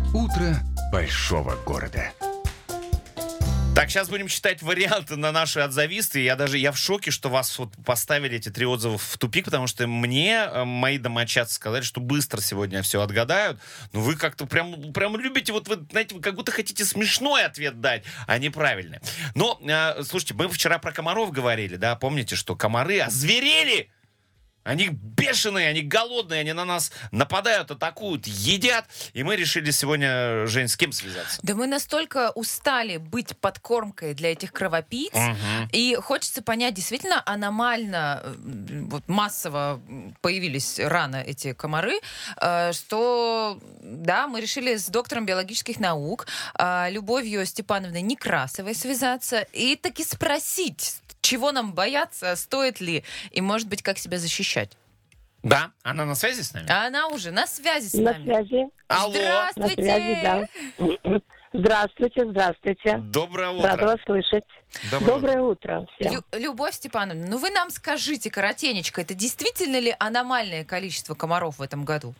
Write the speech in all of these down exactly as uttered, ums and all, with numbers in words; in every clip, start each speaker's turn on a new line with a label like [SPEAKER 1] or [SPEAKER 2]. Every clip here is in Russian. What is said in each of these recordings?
[SPEAKER 1] Утро большого города.
[SPEAKER 2] Так, сейчас будем читать варианты на наши отзывисты. Я даже я в шоке, что вас вот поставили эти три отзыва в тупик, потому что мне э, мои домочадцы сказали, что быстро сегодня все отгадают. Но вы как-то прям, прям любите, вот вы, знаете, вы как будто хотите смешной ответ дать, а не правильный. Но, э, слушайте, мы вчера про комаров говорили, да, помните, что комары озверели? Они бешеные, они голодные, они на нас нападают, атакуют, едят. И мы решили сегодня, Жень, с кем связаться?
[SPEAKER 3] Да мы настолько устали быть подкормкой для этих кровопийц,
[SPEAKER 2] Угу.
[SPEAKER 3] и хочется понять, действительно аномально, э, вот массово появились рано эти комары, э, что, да, мы решили с доктором биологических наук э, Любовью Степановной Некрасовой связаться и таки спросить, чего нам бояться, стоит ли, и, может быть, как себя защищать.
[SPEAKER 2] Да, она на связи с нами?
[SPEAKER 3] А она уже на связи с
[SPEAKER 4] На
[SPEAKER 3] нами.
[SPEAKER 4] связи.
[SPEAKER 2] Алло.
[SPEAKER 4] На
[SPEAKER 3] Здравствуйте!
[SPEAKER 4] связи, да. Здравствуйте, здравствуйте.
[SPEAKER 2] Доброе утро.
[SPEAKER 4] Рада вас слышать.
[SPEAKER 2] Доброе
[SPEAKER 4] Доброе утро всем.
[SPEAKER 3] Лю- Любовь Степановна, ну вы нам скажите, коротенечко, это действительно ли аномальное количество комаров в этом году?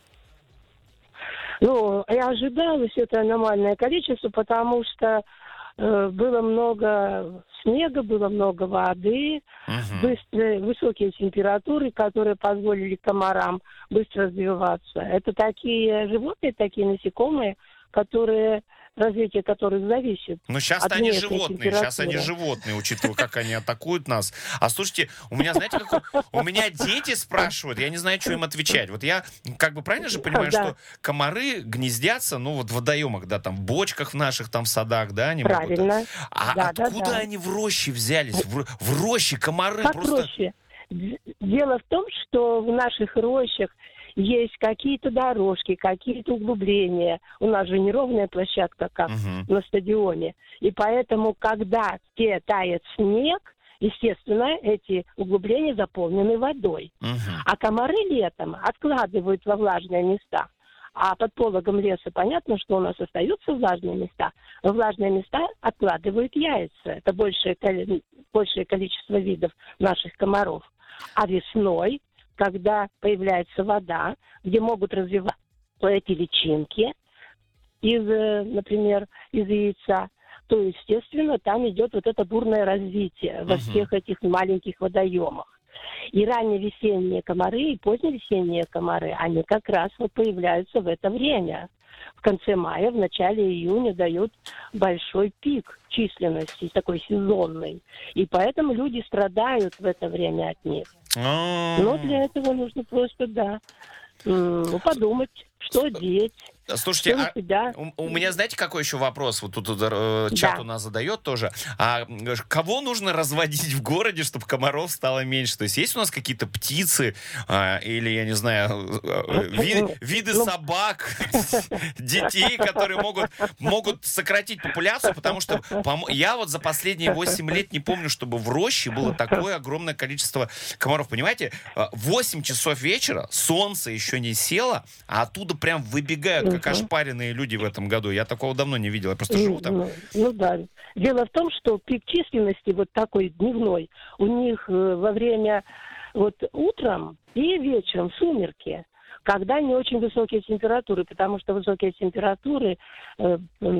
[SPEAKER 4] Ну, я ожидалось это аномальное количество, потому что э, было много снега, было много воды,
[SPEAKER 2] Мгм.
[SPEAKER 4] быстрые, высокие температуры, которые позволили комарам быстро развиваться. Это такие животные, такие насекомые, которые, развитие которых зависит.
[SPEAKER 2] Ну, сейчас
[SPEAKER 4] от
[SPEAKER 2] они
[SPEAKER 4] внешней
[SPEAKER 2] животные, сейчас они
[SPEAKER 4] температуры.
[SPEAKER 2] животные, учитывая, как они атакуют нас. А слушайте, у меня, знаете, как у меня дети спрашивают, я не знаю, что им отвечать. Вот я, как бы правильно же понимаю,
[SPEAKER 4] Да.
[SPEAKER 2] что комары гнездятся, ну, вот в водоемах, да, там, в бочках в наших, там, в садах, да, они могут.
[SPEAKER 4] Правильно.
[SPEAKER 2] А
[SPEAKER 4] Да, да,
[SPEAKER 2] откуда
[SPEAKER 4] да.
[SPEAKER 2] они в роще взялись? В, в роще комары
[SPEAKER 4] Как
[SPEAKER 2] просто...
[SPEAKER 4] проще? Д- Дело в том, что в наших рощах есть какие-то дорожки, какие-то углубления. У нас же неровная площадка, как
[SPEAKER 2] Мгм.
[SPEAKER 4] на стадионе. И поэтому, когда те тает снег, естественно, эти углубления заполнены водой.
[SPEAKER 2] Мгм.
[SPEAKER 4] А комары летом откладывают во влажные места. А под пологом леса понятно, что у нас остаются влажные места. Во влажные места откладывают яйца. Это большее, коли- большее количество видов наших комаров. А весной, когда появляется вода, где могут развиваться эти личинки из, э, например, из яйца, то, естественно, там идет вот это бурное развитие во
[SPEAKER 2] Мгм.
[SPEAKER 4] всех этих маленьких водоемах. И ранневесенние комары, и поздневесенние комары, они как раз вот появляются в это время. В конце мая, в начале июня дают большой пик численности, такой сезонный. И поэтому люди страдают в это время от них.
[SPEAKER 2] А.
[SPEAKER 4] Но для этого нужно просто, да, м, ну, подумать, что деть,
[SPEAKER 2] Слушайте,
[SPEAKER 4] что
[SPEAKER 2] а
[SPEAKER 4] у тебя.
[SPEAKER 2] у, у меня, знаете, какой еще вопрос? Вот тут э, чат
[SPEAKER 4] Да.
[SPEAKER 2] у нас задает тоже. А м, кого нужно разводить в городе, чтобы комаров стало меньше? То есть есть у нас какие-то птицы а, или, я не знаю, э, ви- виды
[SPEAKER 4] Ну.
[SPEAKER 2] собак, детей, которые могут, могут сократить популяцию? Потому что помо- я вот за последние восемь лет не помню, чтобы в роще было такое огромное количество комаров. Понимаете, восемь часов вечера, солнце еще не село, а оттуда прям выбегают, как
[SPEAKER 4] Мгм.
[SPEAKER 2] ошпаренные люди в этом году. Я такого давно не видел. Я просто живу там.
[SPEAKER 4] Ну, ну да. Дело в том, что пик численности вот такой дневной у них э, во время вот утром и вечером, сумерки, когда не очень высокие температуры, потому что высокие температуры э,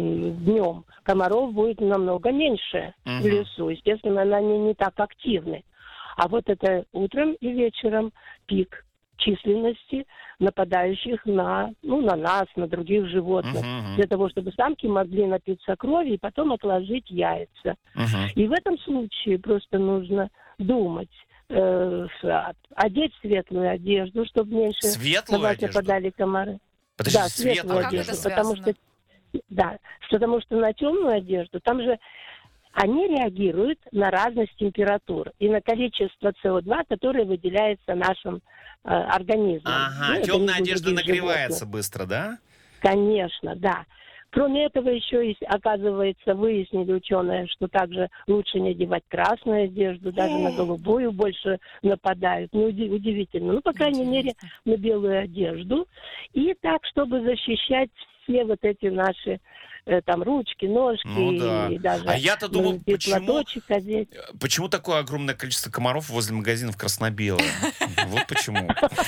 [SPEAKER 4] днем комаров будет намного меньше
[SPEAKER 2] Мгм.
[SPEAKER 4] в лесу. Естественно, они не так активны. А вот это утром и вечером пик численности нападающих на, ну, на нас, на других животных,
[SPEAKER 2] Мгм, мгм,
[SPEAKER 4] для того, чтобы самки могли напиться крови и потом отложить яйца.
[SPEAKER 2] мгм.
[SPEAKER 4] И в этом случае просто нужно думать, э, с- одеть светлую одежду, чтобы меньше на
[SPEAKER 2] Светлую
[SPEAKER 4] вас
[SPEAKER 2] одежду?
[SPEAKER 4] нападали комары.
[SPEAKER 2] Подожди,
[SPEAKER 4] Да,
[SPEAKER 2] светлую
[SPEAKER 4] светлую
[SPEAKER 3] А как
[SPEAKER 2] одежду.
[SPEAKER 3] это
[SPEAKER 4] потому
[SPEAKER 3] связано?
[SPEAKER 4] что, да, потому что на темную одежду там же они реагируют на разность температур и на количество С О два, которое выделяется нашим э, организмом.
[SPEAKER 2] Ага,
[SPEAKER 4] Ну,
[SPEAKER 2] темная
[SPEAKER 4] организмом
[SPEAKER 2] одежда
[SPEAKER 4] других
[SPEAKER 2] нагревается
[SPEAKER 4] животных.
[SPEAKER 2] быстро, да?
[SPEAKER 4] Конечно, да. Кроме этого, еще, и, оказывается, выяснили ученые, что также лучше не одевать красную одежду, даже на голубую больше нападают. Ну, уди- удивительно. Ну, по крайней мере, на белую одежду. И так, чтобы защищать все вот эти наши э, там ручки, ножки,
[SPEAKER 2] Ну да.
[SPEAKER 4] и даже
[SPEAKER 2] А я-то думал,
[SPEAKER 4] ну, и
[SPEAKER 2] почему,
[SPEAKER 4] платочек одеть.
[SPEAKER 2] почему такое огромное количество комаров возле магазинов красно-белое? Вот почему.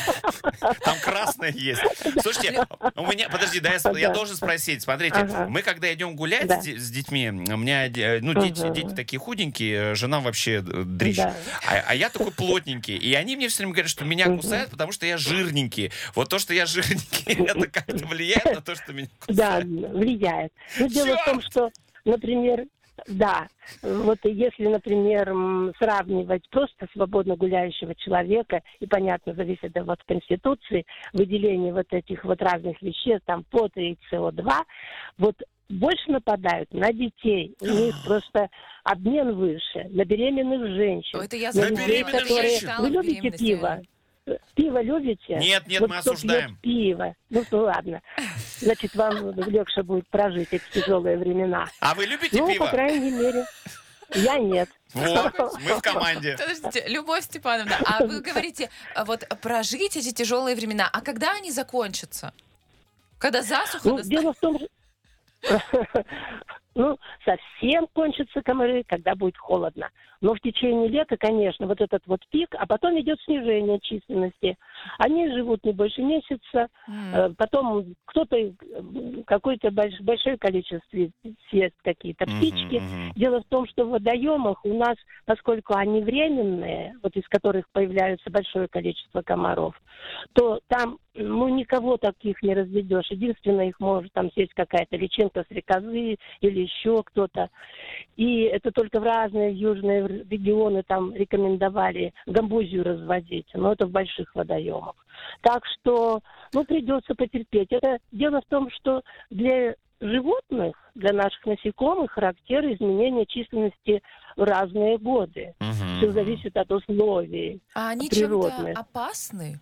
[SPEAKER 2] Там красное есть. Слушайте, у меня, подожди, да, я, я должен спросить. Смотрите,
[SPEAKER 4] Ага.
[SPEAKER 2] мы когда идем гулять
[SPEAKER 4] Да.
[SPEAKER 2] с, де- с детьми, у меня, э, ну, дети,
[SPEAKER 4] Ага.
[SPEAKER 2] дети такие худенькие, жена вообще э, дрищ.
[SPEAKER 4] Да.
[SPEAKER 2] А, а я такой плотненький. И они мне все время говорят, что меня
[SPEAKER 4] Мгм.
[SPEAKER 2] кусают, потому что я жирненький. Вот то, что я жирненький, это как-то влияет на то, что меня
[SPEAKER 4] Да,
[SPEAKER 2] кусают.
[SPEAKER 4] влияет. Но дело в том, что, например, да, вот если, например, м, сравнивать просто свободно гуляющего человека, и, понятно, зависит от вот Конституции, выделение вот этих вот разных веществ, там, пота и СО2, вот больше нападают на детей. У них просто обмен выше, на беременных женщин.
[SPEAKER 3] О, это я
[SPEAKER 4] на
[SPEAKER 2] На
[SPEAKER 3] запомнила,
[SPEAKER 4] людей,
[SPEAKER 2] беременных
[SPEAKER 3] это я
[SPEAKER 4] которые...
[SPEAKER 2] женщин.
[SPEAKER 3] читала
[SPEAKER 4] Вы
[SPEAKER 3] в
[SPEAKER 4] любите
[SPEAKER 3] беременности.
[SPEAKER 4] пиво? Пиво любите?
[SPEAKER 2] Нет, нет,
[SPEAKER 4] Вот
[SPEAKER 2] мы
[SPEAKER 4] кто
[SPEAKER 2] осуждаем.
[SPEAKER 4] пьет пиво. Ну, ну ладно. Значит, вам легче будет прожить эти тяжелые времена.
[SPEAKER 2] А вы любите
[SPEAKER 4] Ну,
[SPEAKER 2] пиво?
[SPEAKER 4] по крайней мере, я нет.
[SPEAKER 2] Вот, мы в команде.
[SPEAKER 3] Подождите, Любовь Степановна, а вы говорите, а вот прожить эти тяжелые времена, а когда они закончатся? Когда засуха
[SPEAKER 4] Ну,
[SPEAKER 3] настанет?
[SPEAKER 4] дело в том, что... Ну, совсем кончатся комары, когда будет холодно. Но в течение лета, конечно, вот этот вот пик, а потом идет снижение численности. Они живут не больше месяца,
[SPEAKER 3] М.
[SPEAKER 4] э, потом кто-то э, какое-то больш- большое количество съест какие-то
[SPEAKER 2] Мгм,
[SPEAKER 4] птички.
[SPEAKER 2] мгм.
[SPEAKER 4] Дело в том, что в водоемах у нас, поскольку они временные, вот из которых появляется большое количество комаров, то там, ну, никого таких не разведешь. Единственное, их может там съесть какая-то личинка стрекозы или еще кто-то. И это только в разные южные регионы там рекомендовали гамбузию разводить, но это в больших водоемах. Так что, ну, придется потерпеть. Это дело в том, что для животных, для наших насекомых характерны изменения численности в разные годы.
[SPEAKER 2] Мгм.
[SPEAKER 4] Все зависит от условий.
[SPEAKER 3] А они чем-то
[SPEAKER 4] природные.
[SPEAKER 3] опасны?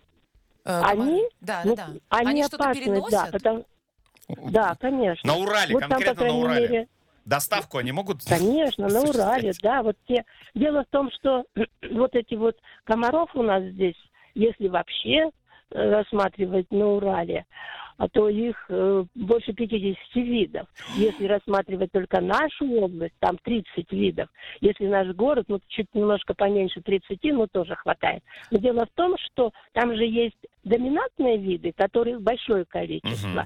[SPEAKER 3] Э,
[SPEAKER 4] Они?
[SPEAKER 3] комары? Да,
[SPEAKER 4] Ну,
[SPEAKER 3] да, да.
[SPEAKER 4] Они,
[SPEAKER 3] что-то
[SPEAKER 4] опасны, да,
[SPEAKER 3] переносят?
[SPEAKER 4] потому... да, конечно.
[SPEAKER 2] На Урале,
[SPEAKER 4] Вот там, по
[SPEAKER 2] конкретно на
[SPEAKER 4] крайней
[SPEAKER 2] Урале.
[SPEAKER 4] мере,
[SPEAKER 2] Доставку они могут?
[SPEAKER 4] конечно, на
[SPEAKER 2] осуществлять?
[SPEAKER 4] Урале, да, вот те. Дело в том, что вот эти вот комаров у нас здесь, если вообще э, рассматривать на Урале, а то их э, больше пятидесяти видов. Если рассматривать только нашу область, там тридцать видов. Если наш город, ну, чуть немножко поменьше тридцати, но тоже хватает. Но дело в том, что там же есть доминантные виды, которых большое количество.
[SPEAKER 2] Мгм.